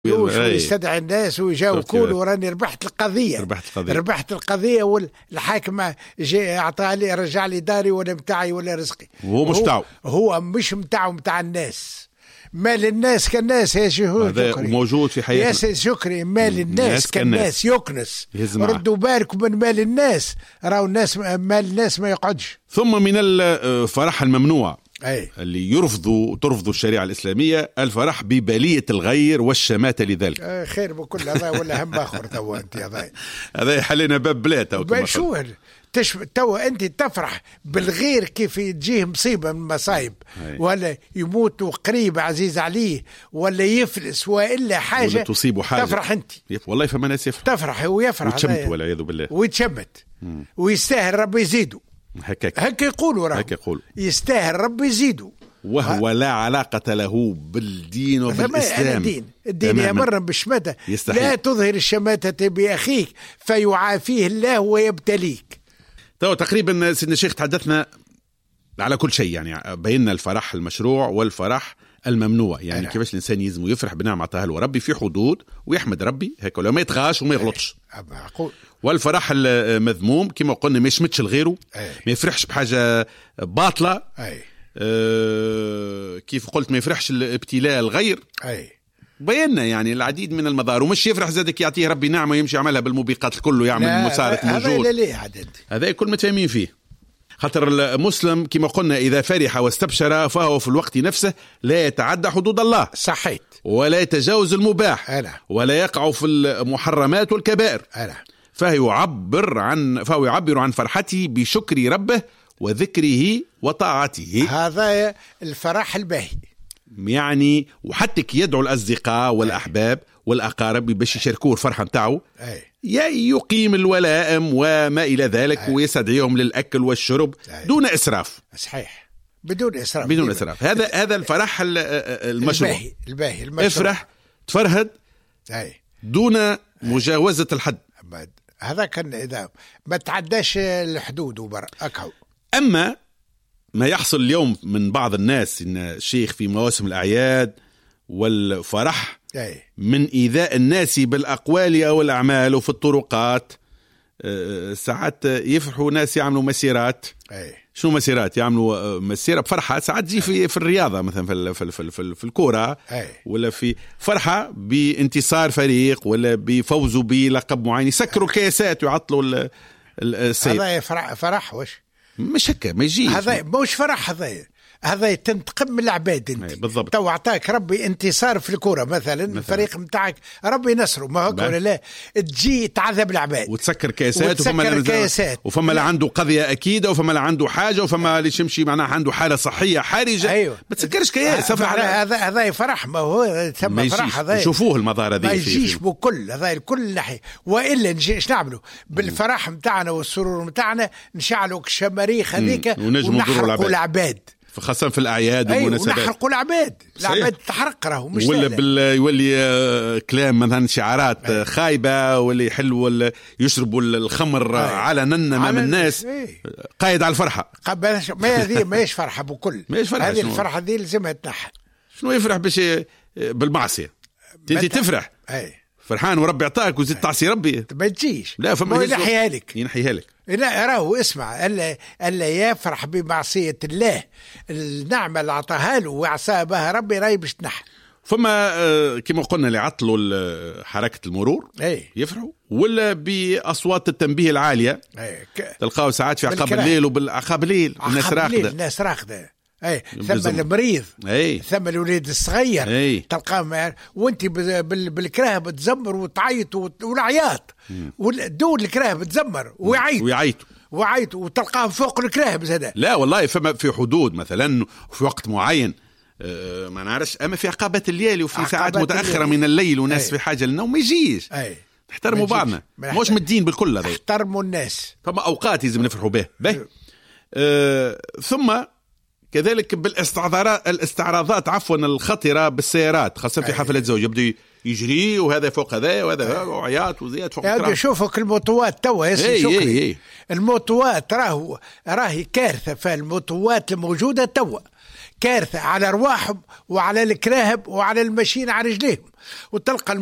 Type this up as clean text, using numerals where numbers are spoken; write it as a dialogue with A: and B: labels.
A: ويستدعي الناس ويجاوب كله راني ربحت القضية والحاكم جاء أعطى لي رجع لي داري ولا متاعي ولا رزقي. هو مش متاعه متاع الناس. مال الناس كالناس يا شكري
B: موجود في حياتنا
A: يا شكري. مال الناس كالناس يكنس. ردوا بالكم من مال الناس. راهو الناس مال الناس ما يقعدش.
B: ثم من الفرح الممنوع اللي ترفض الشريعة الإسلامية الفرح ببلية الغير والشماتة لذلك.
A: خير بكل هذا ولا هم آخر توا أنت
B: هذا يحلنا باب بلاته.
A: شو توا أنت تفرح بالغير كيف تجيه مصيبة من مصايب ولا يموت قريب عزيز عليه ولا يفلس وإلا حاجة
B: ولا تصيب حاجة
A: تفرح أنت.
B: والله فما ناس
A: تفرح ويفرح
B: وتشمت والعياذ بالله
A: ويتشمت ويستاهل ربي يزيدوا. هكا يقولوا يستاهل ربي يزيدوا
B: وهو لا علاقة له بالدين وبالإسلام.
A: الدين يمر بالشماتة. لا تظهر الشماتة بأخيك فيعافيه الله ويبتليك.
B: تقريبا سيدنا الشيخ تحدثنا على كل شيء يعني بينا الفرح المشروع والفرح الممنوع يعني كيفاش الإنسان يزم ويفرح بنعمة عطاها له ربي في حدود ويحمد ربي هيك ولا ما يتغاش وما يغلطش. والفرح المذموم كما قلنا ما يشمتش لغيره ما يفرحش بحاجة باطلة كيف قلت ما يفرحش الابتلاء الغير بينا يعني العديد من المظاهر ومش يفرح زادك يعطيه ربي نعمة يمشي يعملها بالموبقات الكل ويعمل مسارة موجود. هذا كل متفاهمين فيه. خاطر المسلم كما قلنا إذا فرح واستبشر فهو في الوقت نفسه لا يتعدى حدود الله
A: صحيح
B: ولا يتجاوز المباح ولا يقع في المحرمات والكبائر فهو يعبر عن فرحته بشكر ربه وذكره وطاعته.
A: هذا الفرح الباهي
B: يعني وحتى يدعو الأصدقاء والأحباب والأقارب باش يشاركوه الفرحة متاعه يقيم الولائم وما إلى ذلك ويستدعيهم للأكل والشرب دون إسراف.
A: صحيح بدون إسراف.
B: هذا الفرح المشروع
A: الباهي المشروع.
B: افرح تفرهد دون مجاوزة الحد.
A: هذا كان إذا ما تعداش الحدود أكهو.
B: أما ما يحصل اليوم من بعض الناس إن الشيخ في مواسم الأعياد والفرح من إيذاء الناس بالأقوال أو الأعمال وفي الطرقات ساعات يفرحوا ناس يعملوا مسيرات. شنو مسيرات؟ يعملوا مسيرة بفرحة ساعات تجي في الرياضة مثلا في الكورة ولا في فرحة بانتصار فريق ولا بفوزه بلقب معين يسكروا الكياسات ويعطلوا السير.
A: هذا فرح وش
B: مش هكا ما يجيش.
A: هذا مش فرح. هذا تنتقم من العباد انت
B: بالضبط.
A: تو اعطاك ربي انتصار في الكرة مثلا الفريق متاعك ربي نصره ما هو ولا لا تجي تعذب العباد
B: وتسكر كيسات وفما اللي عنده قضية أكيدة وفما اللي عنده حاجة وفما اللي يمشي معناها عنده حالة صحية حرجة ما تسكرش كياس.
A: هذا فرح ما هو ثم فرح. هذا
B: شوفوه المظاهر هذه
A: ما يجيش بكل هذا الكل ناحية وإلا ايش نعملوا بالفرح متاعنا والسرور متاعنا نشعلوا الشماريخ هذيك ونحرقوا العباد
B: خاصة في الأعياد والمناسبات
A: ونحرقوا العباد تحرق راهو مش
B: ولا يولي كلام مثلا شعارات خايبة ولا يحلوا ولا يشربوا الخمر علنا أمام الناس قايد على الفرحة.
A: ما يش فرحة بكل هذه الفرحة دي لازمها تنحى.
B: شنو يفرح باش بالمعصية انت تفرح فرحان وربي اعطاك وزيد تعصي ربي
A: ما تجيش.
B: لا فما
A: ينحيها
B: لك
A: لا راهو اسمع ألا يفرح بمعصية الله النعمة اللي عطاها له وعصى بها ربي راهي باش تنحى.
B: فما كما قلنا اللي عطلوا حركة المرور يفرحوا ولا بأصوات التنبيه العالية تلقاو ساعات في عقاب الليل وبالعقاب الليل
A: الناس راقدة ثم المريض ثم الوليد الصغير تلقاه وانت بالكراه بتزمر وتعيط والعياط والدول الكراه بتزمر ويعيط وتلقاه فوق الكراه هذا.
B: لا والله فما في حدود مثلا في وقت معين ما نعرفش اما في عقابات الليل وفي ساعات متأخرة من الليل وناس في حاجة للنوم ما يجيش. نحترموا بعضنا مش مدين بالكل هذا
A: نحترموا الناس فما
B: اوقات لازم نفرحوا به ثم كذلك بالاستعراضات الخطرة بالسيارات خاصة في حفلات زوج يبدو يجري وهذا فوق هذا وهذا وعيات وزياد فوق
A: الكرام. شوفك الموتوات توا شكري الموتوات راهي كارثة. فالموتوات الموجودة توا كارثة على أرواحهم وعلى الكراهب وعلى المشين على رجليهم. وتلقى